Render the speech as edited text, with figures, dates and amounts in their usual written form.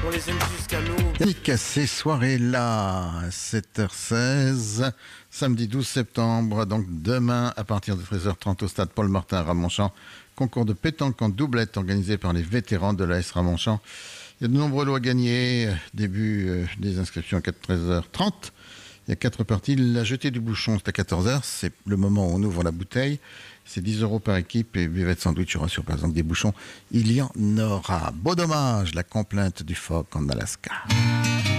On les aime jusqu'à l'aube. Yannick Cassé, soirée là, 7h16, samedi 12 septembre, donc demain à partir de 13h30 au stade Paul-Martin à Ramonchamp, concours de pétanque en doublette organisé par les vétérans de l'AS Ramonchamp. Il y a de nombreux lots à gagner, début des inscriptions à 13h30. Il y a 4 parties. La jetée du bouchon, c'est à 14h. C'est le moment où on ouvre la bouteille. C'est 10 € par équipe et buvette sandwich. Il y aura sur, par exemple, des bouchons. Il y en aura. Beau dommage, la complainte du phoque en Alaska.